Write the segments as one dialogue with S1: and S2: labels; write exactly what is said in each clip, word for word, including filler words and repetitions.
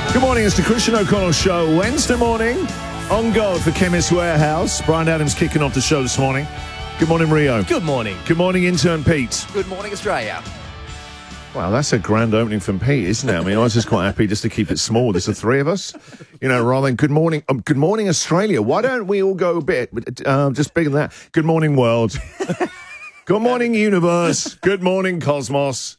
S1: Good morning, it's the Christian O'Connell Show. Wednesday morning, on Gold for Chemist Warehouse. Brian Adams kicking off the show this morning. Good morning, Rio.
S2: Good morning.
S1: Good morning, intern Pete.
S3: Good morning, Australia.
S1: Wow, that's a grand opening from Pete, isn't it? I mean, I was just quite happy just to keep it small. There's the three of us, you know, rather than good morning, um, good morning, Australia. Why don't we all go a bit, uh, just bigger than that? Good morning, world. Good morning, universe. Good morning, cosmos.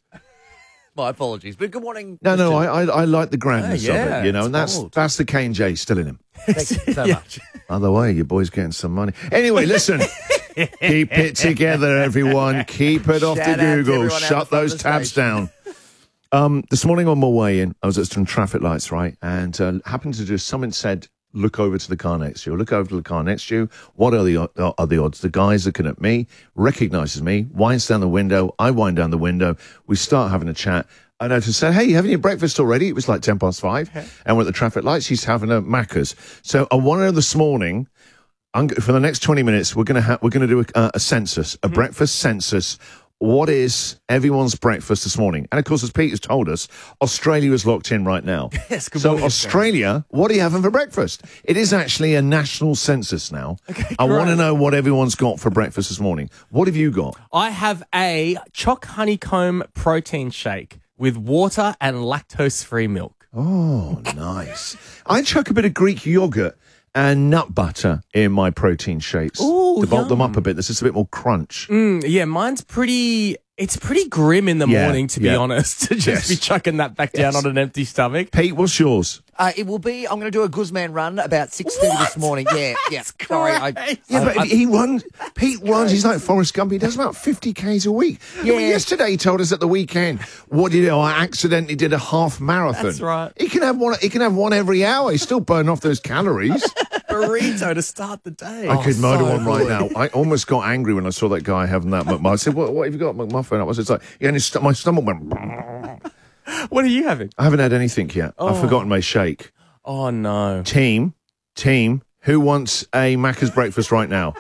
S3: My apologies, but good morning.
S1: No, no, I, I, I like the grandness
S3: Oh, yeah,
S1: of it, you know,
S3: it's
S1: and that's
S3: bold.
S1: that's the K and J still in him.
S3: Thank you so
S2: Yeah.
S3: much.
S1: Other way, your boy's getting some money. Anyway, listen, keep it together, everyone. Keep it off
S3: Shout
S1: the
S3: out to
S1: Google.
S3: everyone out
S1: Shut
S3: the front
S1: those
S3: of the
S1: tabs
S3: station.
S1: down. Um, this morning on my way in, I was at some traffic lights, right, and uh, happened to just someone said, "Look over to the car next to you. Look over to the car next to you. What are the uh, are the odds?" The guy's looking at me, recognizes me, winds down the window. I wind down the window. We start having a chat. I noticed, said, "Hey, you having your breakfast already?" It was like ten past five, and we're at the traffic lights. He's having a Macca's. So I want to know this morning. I'm, g- for the next twenty minutes, we're gonna ha- we're gonna do a, uh, a census, a breakfast census. What is everyone's breakfast this morning? And of course, as Pete has told us, Australia is locked in right now.
S3: Yes, good
S1: so
S3: morning,
S1: Australia, what are you having for breakfast? It is actually a national census now.
S2: Okay,
S1: I want to
S2: great.
S1: know what everyone's got for breakfast this morning. What have you got?
S2: I have a choc honeycomb protein shake with water and lactose-free milk.
S1: Oh, nice. I chuck a bit of Greek yogurt and nut butter in my protein shakes
S2: Ooh,
S1: to bulk them up
S2: yum.
S1: a bit. There's just a bit more crunch.
S2: Mm, yeah, mine's pretty... It's pretty grim in the
S1: Yeah,
S2: morning, to be
S1: yeah.
S2: honest, to just
S1: Yes.
S2: be chucking that back down
S1: Yes.
S2: on an empty stomach.
S1: Pete, what's yours?
S3: Uh, it will be, I'm going to do a Guzman run about six thirty this morning. Yeah, yeah. Sorry. I,
S2: great.
S1: Yeah,
S3: I-
S1: but
S3: I-
S1: he runs. Pete runs. He's like Forrest Gump. He does about fifty kays a week. I mean,
S3: Yeah.
S1: yesterday he told us at the weekend, "What did you know? I accidentally did a half marathon."
S2: That's right.
S1: He can have one. He can have one every hour. He's still burning off those calories.
S2: Burrito to start the day.
S1: I could murder
S2: so
S1: one right
S2: good.
S1: now. I almost got angry when I saw that guy having that McMuffin. I said, "What, what have you got, McMuffin?" I was just like, yeah, and his st- my stomach went.
S2: What are you having?
S1: I haven't had anything yet. I've
S2: Oh.
S1: forgotten my shake.
S2: Oh, no.
S1: Team, team, who wants a Macca's breakfast right now?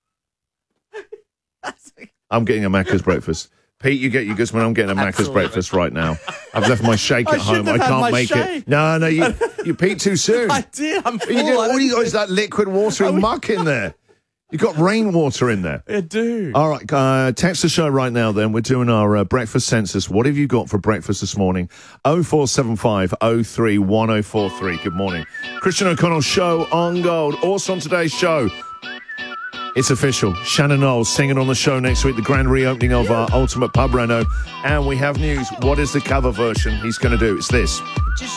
S1: I'm getting a Macca's breakfast. Pete, you get your Guzman. I'm getting a Macca's
S3: Absolutely.
S1: breakfast right now. I've left my shake
S2: I
S1: at home.
S2: shouldn't
S1: I
S2: have had
S1: can't
S2: my
S1: make
S2: shake.
S1: it. No, no, you you peed too soon.
S2: I did. I'm full.
S1: You did,
S2: I
S1: all you
S2: don't-
S1: got is that liquid water and muck in there. You got rainwater in there.
S2: I do.
S1: All right, uh, text the show right now then. We're doing our uh, breakfast census. What have you got for breakfast this morning? oh four seven five, oh three one oh four three. Good morning. Christian O'Connell Show on Gold. Also on today's show, it's official. Shannon Knowles singing on the show next week, the grand reopening of our Ultimate Pub Reno. And we have news. What is the cover version he's going to do? It's this.